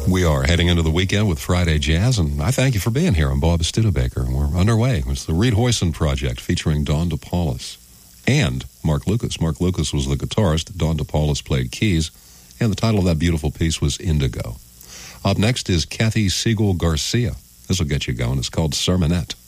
We are heading into the weekend with Friday Jazz, and I thank you for being here. I'm Bob Studebaker, and we're underway. It's the Reed Hoyson Project featuring Don DePaulis and Mark Lucas. Mark Lucas was the guitarist. Don DePaulis played keys, and the title of that beautiful piece was Indigo. Up next is Kathy Siegel Garcia. This will get you going. It's called Sermonette.